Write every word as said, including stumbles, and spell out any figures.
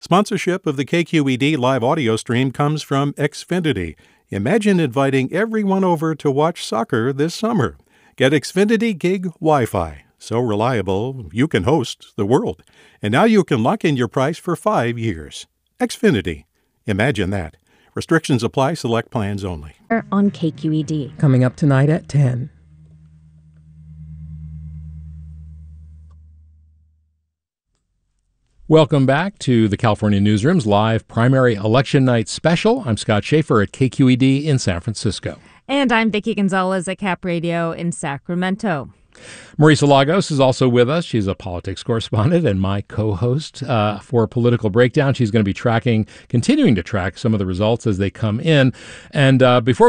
Sponsorship of the K Q E D live audio stream comes from Xfinity. Imagine inviting everyone over to watch soccer this summer. Get Xfinity Gig Wi-Fi. So reliable, you can host the world. And now you can lock in your price for five years. Xfinity. Imagine that. Restrictions apply. Select plans only. On K Q E D. Coming up tonight at ten. Welcome back to the California Newsroom's live primary election night special. I'm Scott Schaefer at K Q E D in San Francisco. And I'm Vicki Gonzalez at Cap Radio in Sacramento. Marisa Lagos is also with us. She's a politics correspondent and my co-host uh, for Political Breakdown. She's going to be tracking, continuing to track some of the results as they come in. And uh, before